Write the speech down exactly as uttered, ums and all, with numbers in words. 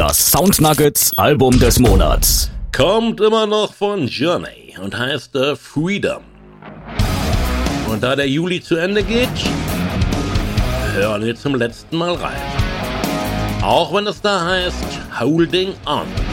Das Soundnuggets Album des Monats kommt immer noch von Journey und heißt The Freedom. Und da der Juli zu Ende geht, hören wir zum letzten Mal rein. Auch wenn es da heißt Holding On.